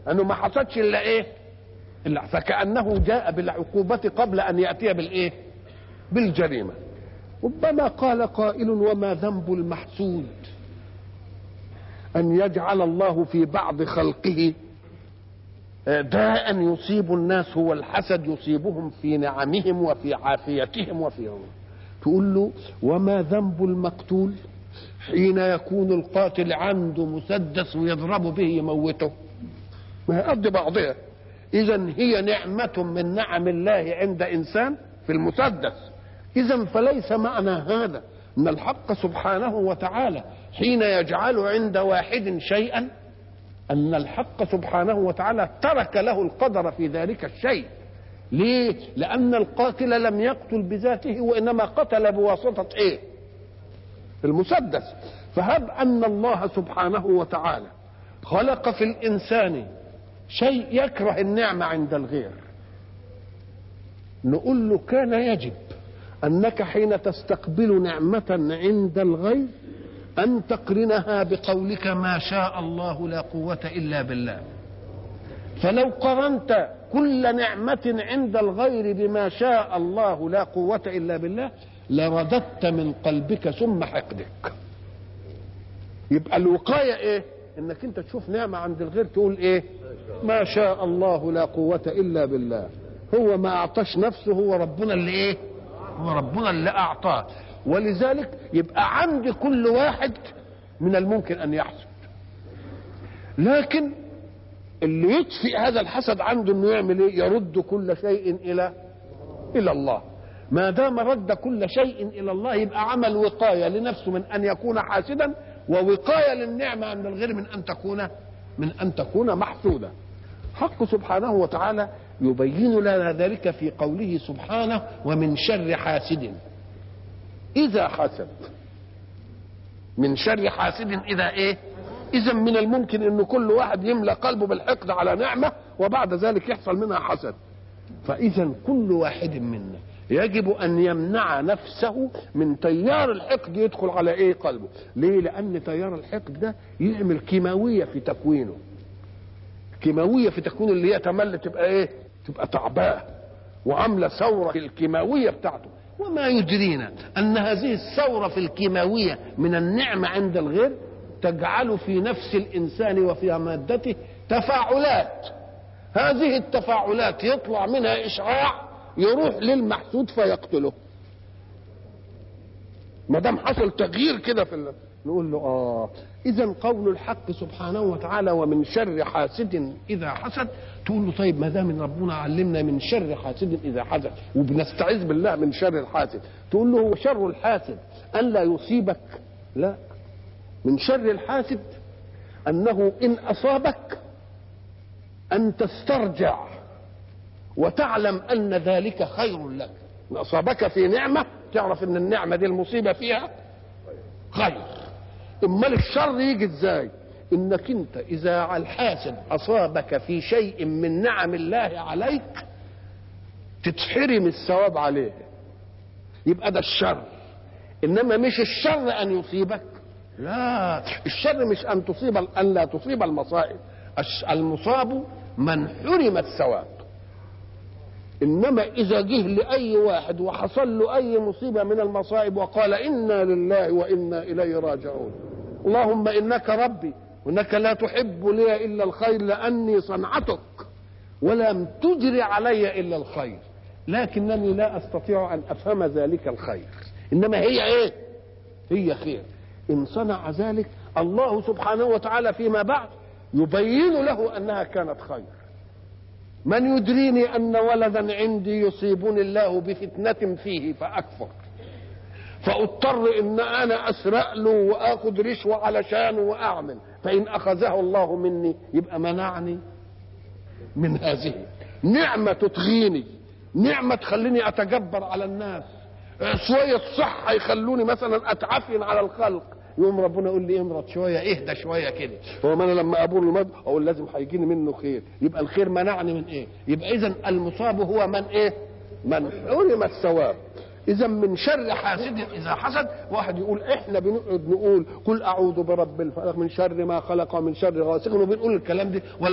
انه ما حصلش الا ايه؟ الا فكأنه جاء بالعقوبة قبل ان يأتي بالايه؟ بالجريمة. ربما قال قائل: وما ذنب المحسود ان يجعل الله في بعض خلقه داء يصيب الناس، هو الحسد يصيبهم في نعمهم وفي عافيتهم وفي تقول له: وما ذنب المقتول حين يكون القاتل عنده مسدس ويضرب به يموته؟ ما يقضي بعضها. اذا هي نعمة من نعم الله عند انسان في المسدس. اذا فليس معنى هذا ان الحق سبحانه وتعالى حين يجعل عند واحد شيئا ان الحق سبحانه وتعالى ترك له القدر في ذلك الشيء. ليه؟ لان القاتل لم يقتل بذاته وانما قتل بواسطة ايه؟ المسدس. فهب ان الله سبحانه وتعالى خلق في الانسان شيء يكره النعمة عند الغير، نقول له: كان يجب انك حين تستقبل نعمة عند الغير ان تقرنها بقولك ما شاء الله لا قوة الا بالله. فلو قرنت كل نعمة عند الغير بما شاء الله لا قوة الا بالله لرددت من قلبك ثم حقدك. يبقى الوقاية ايه؟ انك انت تشوف نعمة عند الغير تقول ايه؟ ما شاء الله لا قوة الا بالله. هو ما اعطاش نفسه، هو ربنا اللي ايه؟ هو ربنا اللي اعطاه. ولذلك يبقى عند كل واحد من الممكن ان يحسد، لكن اللي يطفئ هذا الحسد عنده انه يعمل ايه؟ يرد كل شيء الى الله. ما دام رد كل شيء الى الله يبقى عمل وقاية لنفسه من ان يكون حاسدا، ووقاية للنعمة عند الغير من ان تكون محسودة. حق سبحانه وتعالى يبين لنا ذلك في قوله سبحانه: ومن شر حاسد إذا حسد. من شر حاسد إذا إيه؟ إذا من الممكن أن كل واحد يملأ قلبه بالحقد على نعمة وبعد ذلك يحصل منها حسد. فإذا كل واحد منا يجب أن يمنع نفسه من تيار الحقد يدخل على إيه؟ قلبه. ليه؟ لأن تيار الحقد ده يعمل كيماوية في تكوينه، كيماوية في تكوينه اللي هي تمل تبقى إيه؟ تبقى تعباه وعاملة ثورة في الكيماوية بتاعته. وما يدرينا أن هذه الثورة في الكيماوية من النعمة عند الغير تجعل في نفس الإنسان وفي مادته تفاعلات. هذه التفاعلات يطلع منها إشعاع يروح للمحسود فيقتله. ما دام حصل تغيير كده في نقول له إذا قول الحق سبحانه وتعالى: ومن شر حاسد إذا حسد، تقول له: طيب ما دام ربنا علمنا من شر حاسد إذا حسد وبنستعيذ بالله من شر الحاسد، تقول له: هو شر الحاسد أن لا يصيبك؟ لا، من شر الحاسد أنه إن أصابك أن تسترجع وتعلم أن ذلك خير لك. إن أصابك في نعمة تعرف أن النعمة دي المصيبة فيها خير. امال الشر يجي ازاي؟ انك انت اذا الحاسد اصابك في شيء من نعم الله عليك تتحرم الثواب عليه، يبقى ده الشر. انما مش الشر ان يصيبك، لا، الشر مش ان لا تصيب المصائب، المصاب من حرم الثواب. انما اذا جه لاي واحد وحصل له اي مصيبه من المصائب وقال: انا لله وانا اليه راجعون، اللهم انك ربي وانك لا تحب لي الا الخير لاني صنعتك ولم تجري علي الا الخير، لكنني لا استطيع ان افهم ذلك الخير، انما هي ايه؟ هي خير. ان صنع ذلك الله سبحانه وتعالى فيما بعد يبين له انها كانت خير. من يدريني ان ولدا عندي يصيبني الله بفتنة فيه فاكفر فاضطر ان انا اسرق له واخذ رشوة علشانه واعمل، فان اخذه الله مني يبقى منعني من هذه نعمة تطغيني، نعمة تخليني اتجبر على الناس، شوية صحة يخلوني مثلا اتعفن على الخلق، يوم ربنا يقول لي: امرض شويه، اهدى شويه كده. هو ما انا لما ابور المرض اقول لازم هيجيني منه خير، يبقى الخير منعني من ايه؟ يبقى اذا المصاب هو من ايه؟ من حرم الثواب. اذا من شر حاسد اذا حسد. واحد يقول: احنا بنقعد نقول قل اعوذ برب الفلق من شر ما خلق ومن شر غاسق، وبنقول الكلام ده